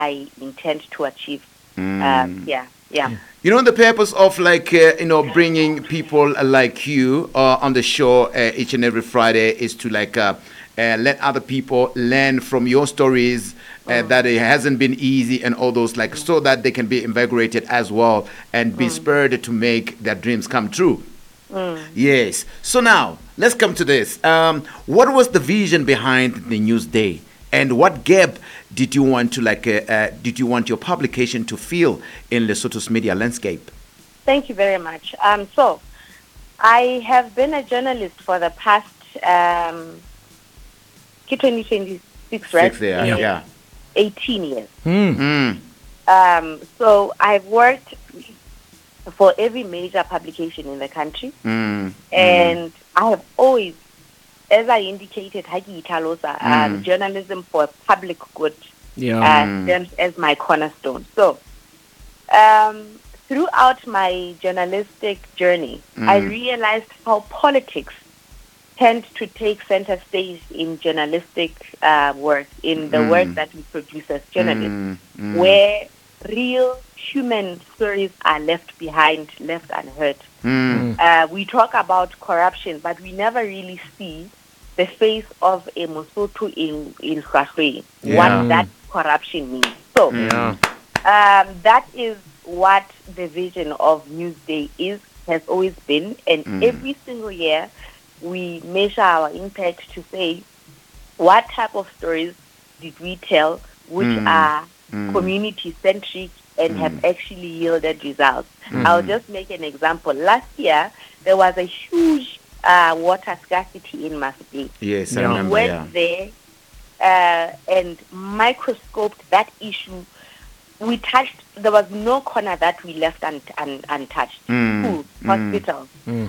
I intend to achieve. Yeah. The purpose of bringing people like you on the show each and every Friday is to let other people learn from your stories, that it hasn't been easy and all those, so that they can be invigorated as well and be spurred to make their dreams come true. Yes. So now let's come to this. What was the vision behind the Newsday, and what gap did you want to did you want your publication to fill in Lesotho's media landscape? Thank you very much. So I have been a journalist for the past 2026, right? 6 years, yeah. 18 years. So I've worked for every major publication in the country, and I have always, as I indicated, journalism for public good stands as my cornerstone. So throughout my journalistic journey, I realized how politics tend to take center stage in journalistic work, in the work that we produce as journalists, where real human stories are left behind, left unheard. We talk about corruption, but we never really see the face of a Mosotho in Hlwahlwe, what that corruption means. So that is what the vision of Newsday has always been, and every single year we measure our impact to say what type of stories did we tell which are community-centric and have actually yielded results. I'll just make an example. Last year, there was a huge water scarcity in Masbate. Yes, I remember. We went there and microscoped that issue. We touched, there was no corner that we left untouched. Schools, hospitals,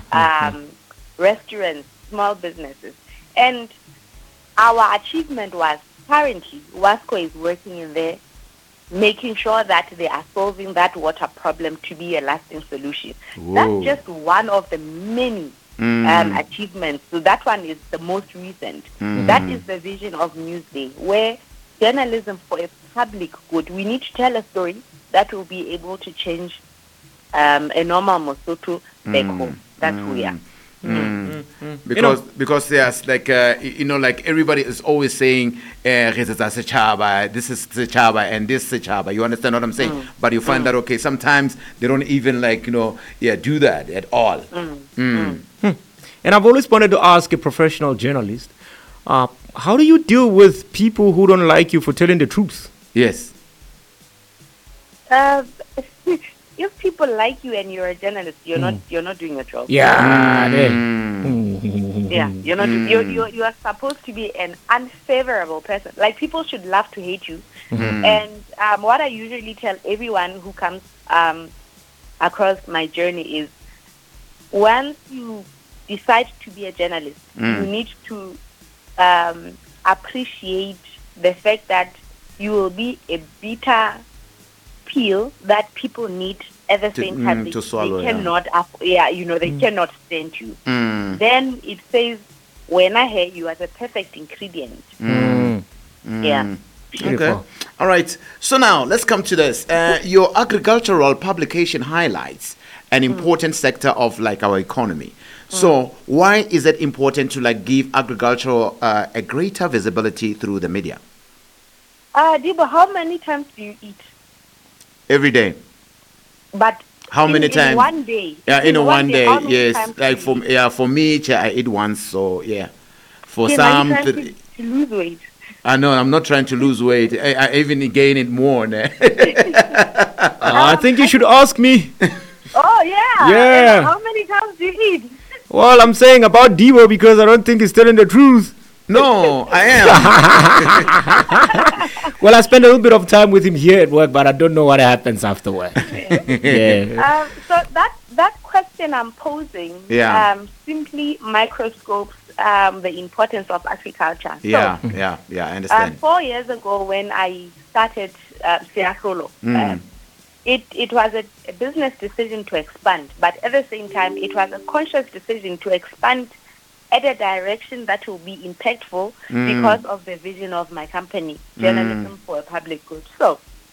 restaurants, small businesses. And our achievement was, currently, WASCO is working in there, making sure that they are solving that water problem to be a lasting solution. Whoa. That's just one of the many achievements. So that one is the most recent. That is the vision of Newsday, where journalism for a public good, we need to tell a story that will be able to change a normal Mosotho back home. That's who we are. Because there's like everybody is always saying this is Sechaba and this Sechaba. You understand what I'm saying? But you find that sometimes they don't even do that at all. And I've always wanted to ask a professional journalist, how do you deal with people who don't like you for telling the truth? Yes. If people like you and you're a journalist, you're not doing your job. Yeah. Yeah, you are supposed to be an unfavorable person. Like, people should love to hate you. And what I usually tell everyone who comes across my journey is, once you decide to be a journalist, you need to appreciate the fact that you will be a bitter pill that people need at the same time. To swallow, they cannot, they cannot stand you. Then it says, when I hear you as a perfect ingredient. Yeah. Okay. All right. So now let's come to this. Your agricultural publication highlights an important sector of our economy. So why is it important to give agriculture a greater visibility through the media? Dibo, how many times do you eat? Every day. But how many times? In one day. Yeah, in one day. Yes. For me, I eat once. So yeah. For some, are you trying to lose weight? No, I'm not trying to lose weight. I even gain it more. I think you should ask me. Oh yeah. Yeah. And how many times do you eat? Well, I'm saying about Debo because I don't think he's telling the truth. No, I am. Well, I spend a little bit of time with him here at work, but I don't know what happens afterward. Yeah. So that question I'm posing simply microscopes the importance of agriculture. Yeah, I understand. 4 years ago, when I started Siakrolo, it was a business decision to expand, but at the same time, it was a conscious decision to expand at a direction that will be impactful because of the vision of my company, Journalism for a Public Good. So